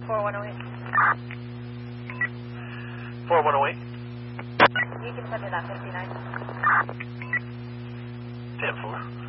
4108. 4108. You can send me that 59. 10-4.